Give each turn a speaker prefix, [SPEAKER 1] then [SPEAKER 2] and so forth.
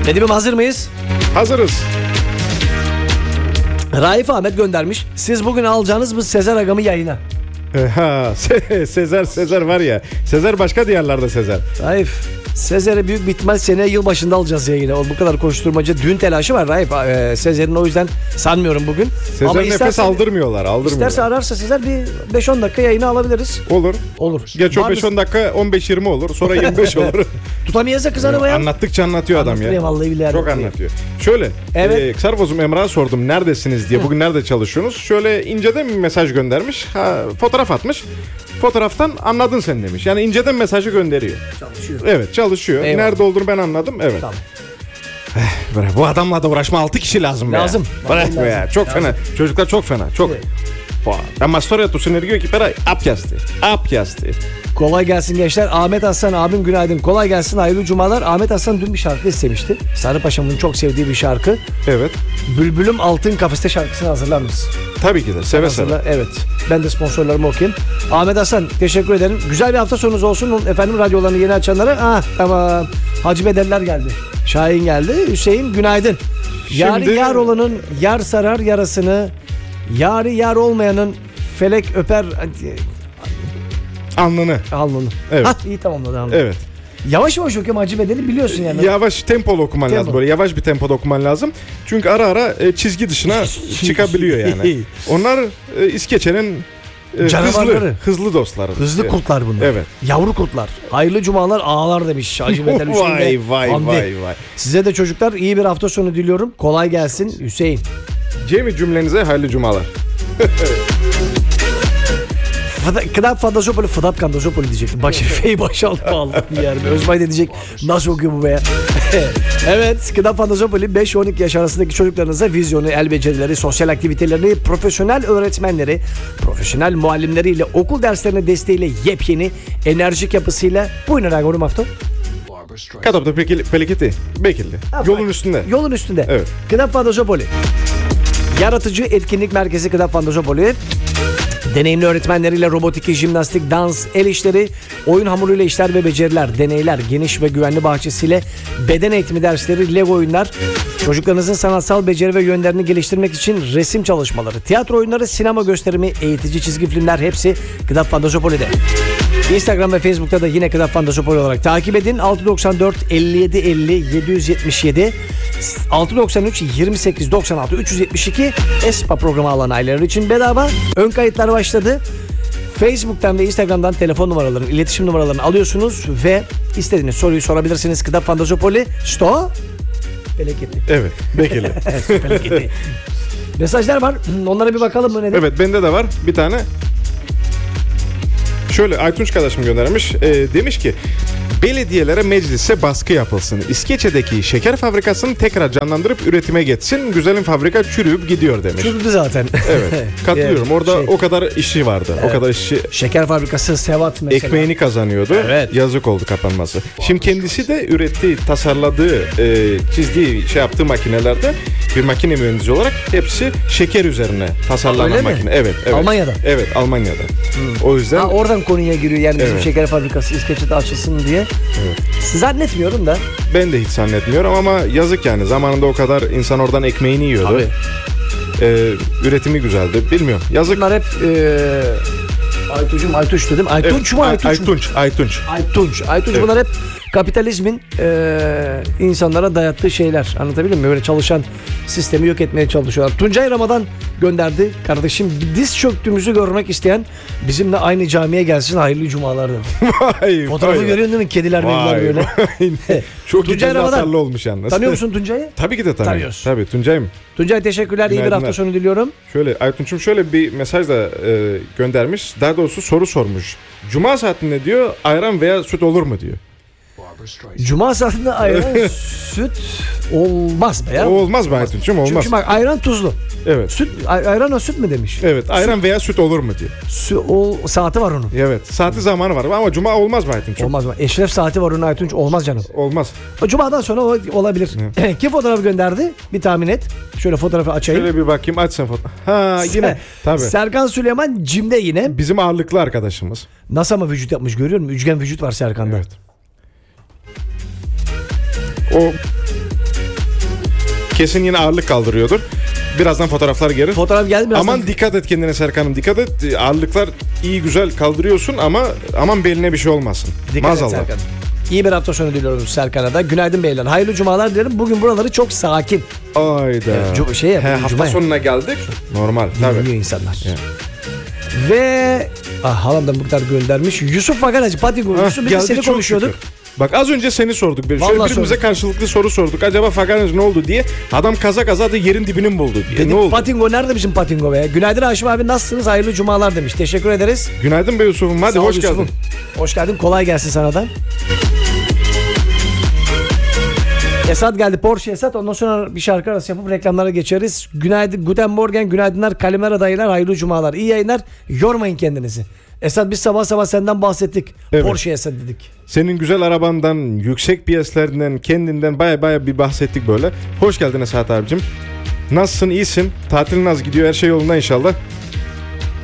[SPEAKER 1] Nedim'im hazır mıyız?
[SPEAKER 2] Hazırız.
[SPEAKER 1] Raif Ahmet göndermiş. Siz bugün alacağınız bu Sezer Agam'ı yayına.
[SPEAKER 2] Ha, Sezer var ya. Sezer başka diyarlarda Sezer.
[SPEAKER 1] Raif, Sezer'e büyük bir ihtimal seneye yılbaşında alacağız yayına. O bu kadar koşturmacı düğün telaşı var Raif. Sezer'in o yüzden sanmıyorum bugün.
[SPEAKER 2] Sezer nefes aldırmıyorlar.
[SPEAKER 1] İsterse ararsa Sezer bir 5-10 dakika yayını alabiliriz.
[SPEAKER 2] Olur. Geç o 5-10 dakika 15-20 olur. Sonra 25 olur.
[SPEAKER 1] Tutamayacaksa kızanı bayan.
[SPEAKER 2] Anlattıkça anlatıyor adam ya.
[SPEAKER 1] Vallahi billahi
[SPEAKER 2] çok anlatıyor. Şöyle.
[SPEAKER 1] Evet.
[SPEAKER 2] Sarfoz'um Emrah'a sordum. Neredesiniz diye. Bugün nerede çalışıyorsunuz? Şöyle inceden bir mesaj göndermiş. Fotoğraf atmış. Fotoğraftan anladın sen demiş. Yani inceden mesajı gönderiyor.
[SPEAKER 1] Çalışıyor.
[SPEAKER 2] Evet, çalışıyor.
[SPEAKER 1] Eyvallah.
[SPEAKER 2] Nerede olduğunu ben anladım. Evet.
[SPEAKER 1] Tamam.
[SPEAKER 2] Bu adamla da uğraşma 6 kişi lazım.
[SPEAKER 1] Lazım.
[SPEAKER 2] Bırak be ya. Çok
[SPEAKER 1] lazım.
[SPEAKER 2] fena. Çocuklar çok fena. Çok.
[SPEAKER 1] Evet.
[SPEAKER 2] Ma storia tu sinergiju ekipera apjasti.
[SPEAKER 1] Kolay gelsin gençler. Ahmet Aslan abim günaydın. Kolay gelsin, hayırlı cumalar. Ahmet Aslan dün bir şarkı istemişti. Sarı Paşa'mın çok sevdiği bir şarkı.
[SPEAKER 2] Evet.
[SPEAKER 1] Bülbülüm Altın Kafeste şarkısını hazırlar mısın?
[SPEAKER 2] Tabii ki de. Seve seve.
[SPEAKER 1] Evet. Ben de sponsorlarımı okuyayım. Ahmet Aslan teşekkür ederim. Güzel bir hafta sonunuz olsun. Efendim radyolarını yeni açanlara. Tamam. Hacı Bedeller geldi. Şahin geldi. Hüseyin günaydın. Yari yar olanın yar sarar yarasını. Yari yar olmayanın felek öper
[SPEAKER 2] Alnını. Evet.
[SPEAKER 1] İyi tamamladı.
[SPEAKER 2] Evet.
[SPEAKER 1] Yavaş yavaş okuyorum Hacı Bedel'i biliyorsun yani.
[SPEAKER 2] Yavaş tempolu okuman lazım böyle. Yavaş bir tempoda okuman lazım. Çünkü ara ara çizgi dışına çıkabiliyor yani. Onlar İskeçe'nin hızlı dostları.
[SPEAKER 1] Hızlı kurtlar bunlar.
[SPEAKER 2] Evet.
[SPEAKER 1] Yavru kurtlar. Hayırlı cumalar ağalar demiş Hacı Bedel Hüseyin.
[SPEAKER 2] Vay.
[SPEAKER 1] Size de çocuklar iyi bir hafta sonu diliyorum. Kolay gelsin Hüseyin.
[SPEAKER 2] Cem'i cümlenize hayırlı cumalar.
[SPEAKER 1] Kıdap Fandazopoli, Fıdap Kandazopoli diyecektim. Bak şimdi F'yi başa aldım yani. Özbay da diyecek nasıl okuyor bu be ya. Evet, Kıdap Fandazopoli 5-12 yaş arasındaki çocuklarınıza vizyonu, el becerileri, sosyal aktivitelerini, profesyonel öğretmenleri, profesyonel muallimleriyle, okul derslerine desteğiyle yepyeni, enerjik yapısıyla buyurun Agor'um hafta.
[SPEAKER 2] Kadapta peleketi. Bekildi. Yolun üstünde.
[SPEAKER 1] Yolun üstünde.
[SPEAKER 2] Evet.
[SPEAKER 1] Kıdap Fandazopoli. Yaratıcı Etkinlik Merkezi Kıdap Fandazopoli. Deneyimli öğretmenleriyle robotik, jimnastik, dans, el işleri, oyun hamuruyla işler ve beceriler, deneyler, geniş ve güvenli bahçesiyle beden eğitimi dersleri, Lego oyunlar, çocuklarınızın sanatsal beceri ve yönlerini geliştirmek için resim çalışmaları, tiyatro oyunları, sinema gösterimi, eğitici çizgi filmler hepsi Kıdap Fandazopoli'de. Instagram ve Facebook'ta da yine Kıdap Fandazopoli olarak takip edin. 694 57 50 777 693 28 96 372 Espa programı alan aileler için bedava. Ön kayıtlar başladı. Facebook'tan ve Instagram'dan telefon numaralarını, iletişim numaralarını alıyorsunuz ve istediğiniz soruyu sorabilirsiniz. Kıdap Fandazopoli Sto Peleketi.
[SPEAKER 2] Evet, bekle.
[SPEAKER 1] Peleketi. Mesajlar var. Onlara bir bakalım mı?
[SPEAKER 2] Evet, bende de var bir tane. Şöyle Aytunç kardeşim göndermiş. Demiş ki belediyelere, meclise baskı yapılsın. İskeçe'deki şeker fabrikasını tekrar canlandırıp üretime geçsin. Güzelim fabrika çürüyüp gidiyor demiş.
[SPEAKER 1] Çürüdü zaten.
[SPEAKER 2] Evet. Katılıyorum. Orada o kadar işçi vardı. Evet. O kadar işçi.
[SPEAKER 1] Şeker fabrikası Sevat mesela.
[SPEAKER 2] Ekmeğini kazanıyordu.
[SPEAKER 1] Evet.
[SPEAKER 2] Yazık oldu kapanması. Şimdi kendisi de ürettiği, tasarladığı, çizdiği, yaptığı makinelerde bir makine mühendisi olarak hepsi şeker üzerine tasarlanan makine. Evet.
[SPEAKER 1] Almanya'da.
[SPEAKER 2] Evet, Almanya'da. O yüzden
[SPEAKER 1] oradan konuya giriyor yani bizim şeker fabrikası İskeçe'de açılsın diye.
[SPEAKER 2] Evet.
[SPEAKER 1] Zannetmiyorum da.
[SPEAKER 2] Ben de hiç zannetmiyorum ama yazık yani. Zamanında o kadar insan oradan ekmeğini yiyordu.
[SPEAKER 1] Abi.
[SPEAKER 2] Üretimi güzeldi. Bilmiyorum. Yazık.
[SPEAKER 1] Bunlar hep Aytunç dedim. Aytunç mu?
[SPEAKER 2] Evet.
[SPEAKER 1] Bunlar hep kapitalizmin insanlara dayattığı şeyler. Anlatabildim mi? Böyle çalışan sistemi yok etmeye çalışıyorlar. Tuncay Ramadan gönderdi. Kardeşim diz çöktüğümüzü görmek isteyen bizimle aynı camiye gelsin. Hayırlı cumalar dedim. Fotoğrafı görüyorsun değil mi? Kediler benimler böyle.
[SPEAKER 2] Çok
[SPEAKER 1] Tuncay Ramadan
[SPEAKER 2] olmuş yalnız.
[SPEAKER 1] Tanıyor musun Tuncay'ı?
[SPEAKER 2] Tabii ki de tanıyorum. Tabii Tuncay'ım.
[SPEAKER 1] Tuncay teşekkürler. İyi bir hafta sonu diliyorum.
[SPEAKER 2] Şöyle Aytunç'um şöyle bir mesaj da göndermiş. Daha doğrusu soru sormuş. Cuma saatinde diyor ayran veya süt olur mu diyor.
[SPEAKER 1] Cuma saatinde ayran süt olmaz be ya.
[SPEAKER 2] Olmaz mı Aytunç'um? Olmaz.
[SPEAKER 1] Çünkü bak ayran tuzlu.
[SPEAKER 2] Evet.
[SPEAKER 1] Süt, ayranla süt mü demiş?
[SPEAKER 2] Evet. Ayran veya süt olur mu diyor.
[SPEAKER 1] Saati var onun.
[SPEAKER 2] Evet. Saati zamanı var ama cuma olmaz mı Aytunç'um?
[SPEAKER 1] Olmaz mı? Eşref saati var onun Aytunç. Olmaz canım.
[SPEAKER 2] Olmaz.
[SPEAKER 1] O cumadan sonra olabilir. Kim fotoğrafı gönderdi? Bir tahmin et. Şöyle fotoğrafı açayım.
[SPEAKER 2] Şöyle bir bakayım. Aç sen fotoğrafı. Ha yine. Tabii.
[SPEAKER 1] Serkan Süleyman Cim'de yine.
[SPEAKER 2] Bizim ağırlıklı arkadaşımız.
[SPEAKER 1] Nasıl ama vücut yapmış görüyor musun? Üçgen vücut var Serkan'da.
[SPEAKER 2] Evet. O Kesin yine ağırlık kaldırıyordur. Birazdan fotoğraflar gelir.
[SPEAKER 1] Fotoğraf geldi birazdan.
[SPEAKER 2] Aman dikkat et kendine Serkan'ım, dikkat et. Ağırlıklar iyi güzel kaldırıyorsun ama aman beline bir şey olmasın.
[SPEAKER 1] Dikkat et
[SPEAKER 2] Maazallah.
[SPEAKER 1] Serkan. İyi bir hafta sonu diliyorum Serkan'a da. Günaydın beyler. Hayırlı cumalar dilerim. Bugün buraları çok sakin.
[SPEAKER 2] Ayda. Hafta
[SPEAKER 1] cuma ya.
[SPEAKER 2] sonuna geldik. Normal tabii.
[SPEAKER 1] Dinliyor insanlar. Ve halam da bu kadar göndermiş. Yusuf Faganacı Patigo. Yusuf biz de seni
[SPEAKER 2] çok
[SPEAKER 1] konuşuyorduk.
[SPEAKER 2] şükür. Bak az önce seni sorduk. Şöyle
[SPEAKER 1] Vallahi
[SPEAKER 2] birbirimize
[SPEAKER 1] sorduk.
[SPEAKER 2] karşılıklı soru sorduk. Acaba Faganaj ne oldu diye. Adam kaza da yerin dibini mi buldu diye.
[SPEAKER 1] Dedik
[SPEAKER 2] Ne oldu?
[SPEAKER 1] Patingo nerede bizim Patingo be? Günaydın Haşim abi, nasılsınız? Hayırlı cumalar demiş. Teşekkür ederiz.
[SPEAKER 2] Günaydın be Yusuf'um. Hadi
[SPEAKER 1] Sağ ol
[SPEAKER 2] hoş
[SPEAKER 1] Yusuf'um.
[SPEAKER 2] geldin.
[SPEAKER 1] Hoş geldin. Kolay gelsin sana da. Esat geldi. Porsche Esat. Ondan sonra bir şarkı arası yapıp reklamlara geçeriz. Günaydın. Guten Morgen. Günaydınlar. Kalimera dayılar. Hayırlı cumalar. İyi yayınlar. Yormayın kendinizi. Esat biz sabah sabah senden bahsettik.
[SPEAKER 2] Evet.
[SPEAKER 1] Porsche Esat dedik.
[SPEAKER 2] Senin güzel arabandan, yüksek piyasalarından, kendinden baya bir bahsettik böyle. Hoş geldin Esat abicim. Nasılsın, iyisin? Tatil nasıl gidiyor? Her şey yolunda inşallah.